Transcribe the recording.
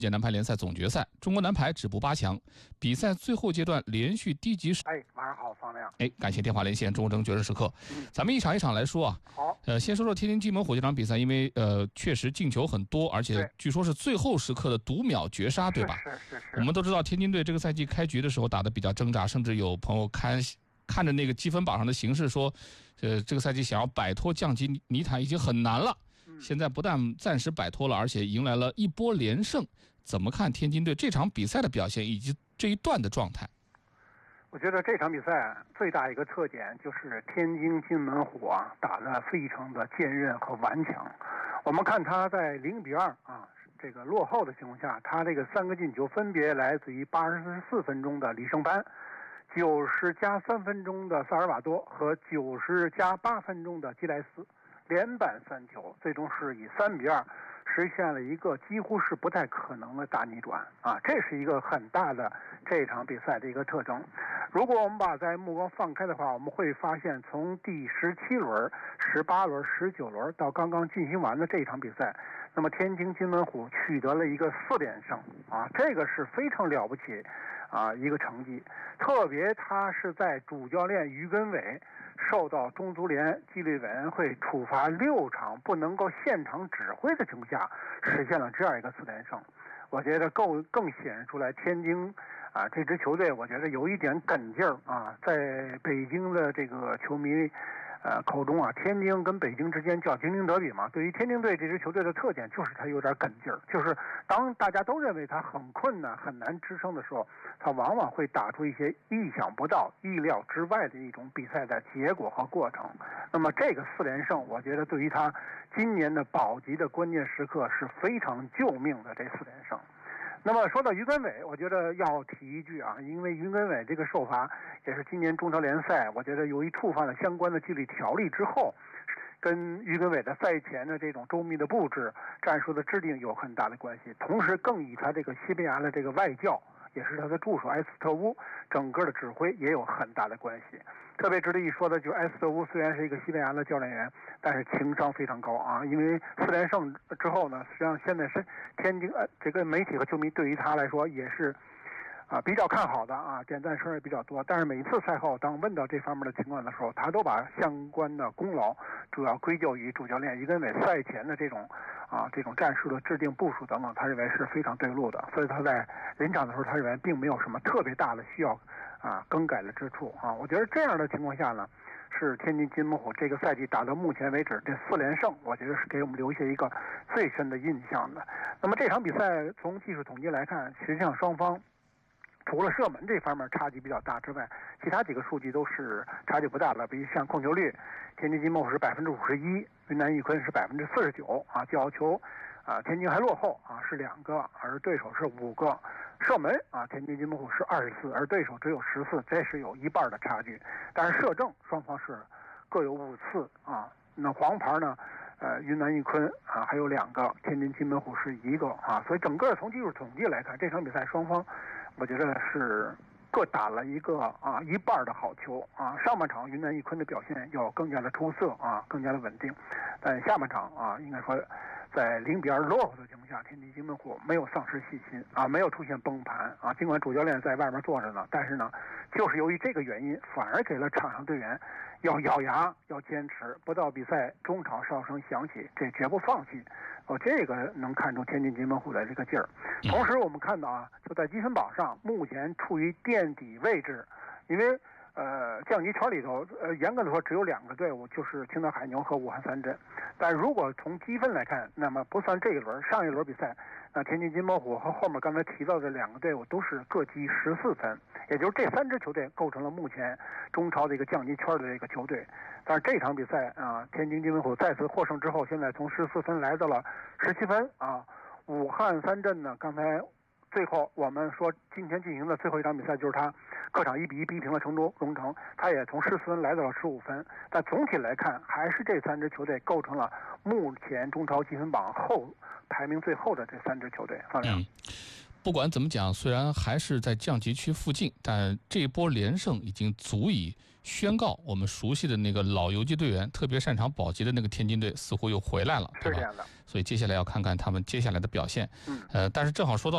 届男排联赛总决赛，中国男排止步8强，比赛最后阶段连续低级。 晚上好，方亮。 感谢电话连线中国决胜时刻。咱们一场一场来说啊。 好。 先说说天津津门虎这场比赛，因为确实进球很多，而且据说是最后时刻的读秒绝杀，对吧？ 是。 我们都知道天津队这个赛季开局的时候打得比较挣扎，甚至有朋友看着那个积分榜上的形势说，这个赛季想要摆脱降级泥潭已经很难了。现在不但暂时摆脱了，而且迎来了一波连胜。怎么看天津队这场比赛的表现以及这一段的状态？ 我觉得这场比赛最大一个特点就是天津津门虎打得非常的坚韧和顽强。我们看他在0-2这个落后的情况下，他这个3个进球分别来自于84分钟的李胜帆、90加3分钟的萨尔瓦多和90加8分钟的基莱斯，连扳3球，最终是以3-2实现了一个几乎是不太可能的大逆转这是一个很大的这场比赛的一个特征。如果我们把目光放开的话，我们会发现从第17轮、18轮、19轮到刚刚进行完的这场比赛，那么天津津门虎取得了一个4连胜这个是非常了不起一个成绩。特别他是在主教练于根伟受到中足联纪律委员会处罚6场不能够现场指挥的情况下，实现了这样一个4连胜。我觉得更显示出来天津这支球队，我觉得有一点梗劲儿在北京的这个球迷口中天津跟北京之间叫京津德比嘛。对于天津队这支球队的特点，就是他有点梗劲儿，就是当大家都认为他很困难、很难支撑的时候，他往往会打出一些意想不到、意料之外的一种比赛的结果和过程。那么这个4连胜，我觉得对于他今年的保级的关键时刻是非常救命的这4连胜。那么说到于根伟，我觉得要提一句因为于根伟这个受罚也是今年中超联赛，我觉得由于触犯了相关的纪律条例之后，跟于根伟的赛前的这种周密的布置、战术的制定有很大的关系。同时更与他这个西班牙的这个外教，也是他的助手埃斯特乌整个的指挥也有很大的关系。特别值得一说的就是埃斯特乌虽然是一个西班牙的教练员，但是情商非常高因为4连胜之后呢，实际上现在是天津这个媒体和球迷对于他来说也是比较看好的点赞声也比较多。但是每次赛后当问到这方面的情况的时候，他都把相关的功劳主要归咎于主教练于根伟赛前的这种战术的制定、部署等等，他认为是非常对路的。所以他在临场的时候，他认为并没有什么特别大的需要更改的之处我觉得这样的情况下呢，是天津津门虎这个赛季打到目前为止这4连胜，我觉得是给我们留下一个最深的印象的。那么这场比赛从技术统计来看，实际上双方除了射门这方面差距比较大之外，其他几个数据都是差距不大的。比如像控球率，天津津门虎是51%，云南玉坤是49%角球天津还落后是2个，而对手是5个。射门天津津门虎是24，而对手只有14，这是有一半的差距。但是射正双方是各有5次那黄牌呢云南玉坤还有2个，天津津门虎是1个所以整个从技术统计来看，这场比赛双方我觉得是各打了一个一半的好球上半场云南玉坤的表现要更加的出色更加的稳定，但下半场应该说在0-2落后的情况下，天津津门虎没有丧失信心没有出现崩盘尽管主教练在外面坐着呢，但是呢就是由于这个原因，反而给了场上队员要咬牙要坚持，不到比赛中场哨声响起这绝不放弃这个能看出天津津门虎的这个劲儿。同时我们看到就在积分榜上目前处于垫底位置，因为降级圈里头严格的说只有2个队伍，就是青岛海牛和武汉三镇。但如果从积分来看，那么不算这一轮上一轮比赛，那天津津门虎和后面刚才提到的2个队伍都是各积14分，也就是这3支球队构成了目前中超的一个降级圈的这个球队。但是这场比赛天津津门虎再次获胜之后，现在从14分来到了17分武汉三镇呢，刚才最后我们说今天进行的最后一场比赛就是他客场1-1逼平了成都荣城，他也从14分来到了15分。但总体来看，还是这3支球队构成了目前中超积分榜后排名最后的这3支球队。 不管怎么讲，虽然还是在降级区附近，但这一波连胜已经足以宣告我们熟悉的那个老游击队员，特别擅长保级的那个天津队似乎又回来了，对吧？ 是这样的。 所以接下来要看看他们接下来的表现。但是正好说到